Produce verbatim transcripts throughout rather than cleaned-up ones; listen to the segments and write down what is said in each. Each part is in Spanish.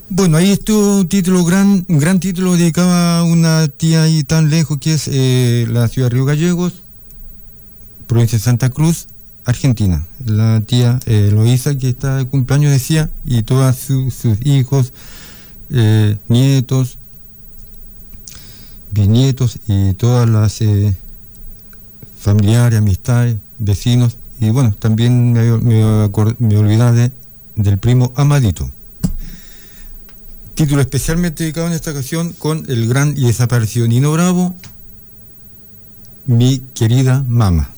Bueno, ahí estuvo un título, gran, un gran título dedicado a una tía ahí tan lejos que es eh, la ciudad de Río Gallegos, provincia de Santa Cruz, Argentina. La tía eh, Eloísa, que está de cumpleaños, decía, y todos su, sus hijos, eh, nietos, bisnietos y todas las eh, familiares, amistades, vecinos, y bueno, también me, me, acord, me olvidaba de, del primo Amadito. Título especialmente dedicado en esta ocasión con el gran y desaparecido Nino Bravo, Mi querida mamá.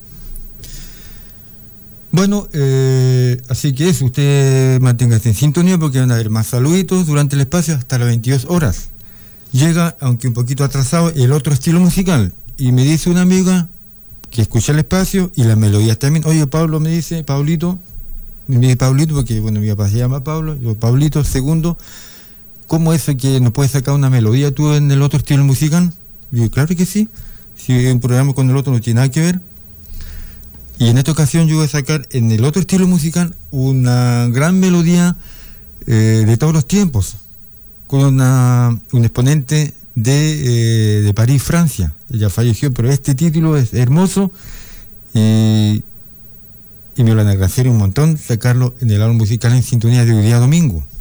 Bueno, eh, así que eso, usted manténgase en sintonía porque van a haber más saluditos durante el espacio hasta las veintidós horas. Llega, aunque un poquito atrasado, el otro estilo musical. Y me dice una amiga que escucha el espacio y las melodías también. Oye, Pablo, me dice, Pablito, me dice Pablito, porque bueno, mi papá se llama Pablo, yo, Pablito, segundo, ¿cómo es que no puedes sacar una melodía tú en el otro estilo musical? Y yo, claro que sí, si un programa con el otro no tiene nada que ver. Y en esta ocasión yo voy a sacar en el otro estilo musical una gran melodía eh, de todos los tiempos, con una, un exponente de, eh, de París, Francia. Ella falleció, pero este título es hermoso y, y me lo van a agradecer un montón sacarlo en el álbum musical En Sintonía de hoy día domingo.